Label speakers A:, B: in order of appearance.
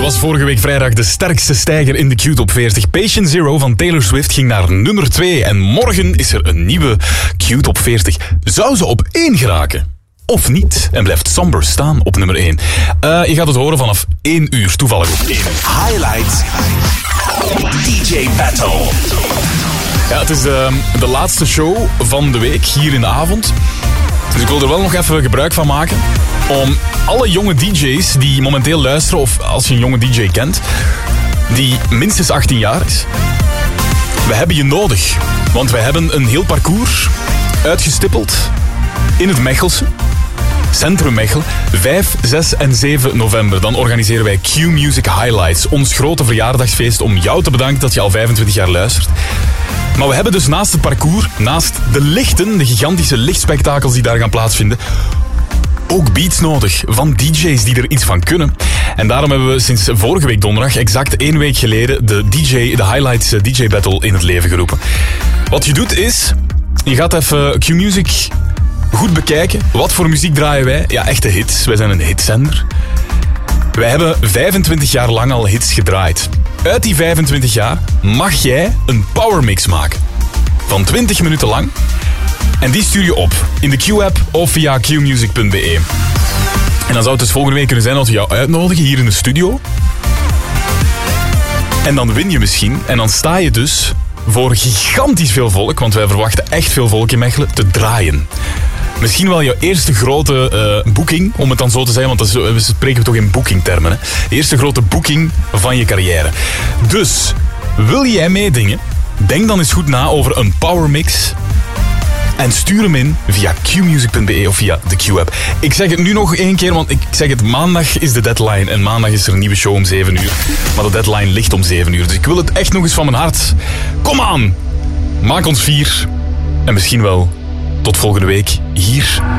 A: Ze was vorige week vrijdag de sterkste stijger in de Q-top 40. Patient Zero van Taylor Swift ging naar nummer 2. En morgen is er een nieuwe Q-top 40. Zou ze op 1 geraken? Of niet? En blijft Somber staan op nummer 1. Je gaat het horen vanaf 1 uur, toevallig op 1.
B: Highlight DJ Battle.
A: Ja, het is de laatste show van de week hier in de avond. Dus ik wil er wel nog even gebruik van maken om alle jonge DJ's die momenteel luisteren, of als je een jonge DJ kent, die minstens 18 jaar is. We hebben je nodig, want wij hebben een heel parcours uitgestippeld in het Mechelse. Centrum Mechelen, 5, 6 en 7 november. Dan organiseren wij Q-Music Highlights. Ons grote verjaardagsfeest om jou te bedanken dat je al 25 jaar luistert. Maar we hebben dus naast het parcours, naast de lichten, de gigantische lichtspektakels die daar gaan plaatsvinden, ook beats nodig van DJ's die er iets van kunnen. En daarom hebben we sinds vorige week donderdag, exact 1 week geleden, de Highlights DJ Battle in het leven geroepen. Wat je doet is, je gaat even Q-Music goed bekijken. Wat voor muziek draaien wij? Ja, echte hits. Wij zijn een hitzender. Wij hebben 25 jaar lang al hits gedraaid. Uit die 25 jaar mag jij een powermix maken. Van 20 minuten lang. En die stuur je op in de Q-app of via qmusic.be. En dan zou het dus volgende week kunnen zijn dat we jou uitnodigen hier in de studio. En dan win je misschien. En dan sta je dus voor gigantisch veel volk, want wij verwachten echt veel volk in Mechelen, te draaien. Misschien wel je eerste grote boeking, om het dan zo te zeggen, want we spreken toch in boekingtermen. Hè? De eerste grote boeking van je carrière. Dus, wil jij meedingen? Denk dan eens goed na over een powermix. En stuur hem in via qmusic.be of via de Q-app. Ik zeg het nu nog 1 keer, want ik zeg het, maandag is de deadline. En maandag is er een nieuwe show om 7 uur. Maar de deadline ligt om 7 uur. Dus ik wil het echt nog eens van mijn hart. Kom aan! Maak ons 4. En misschien wel tot volgende week hier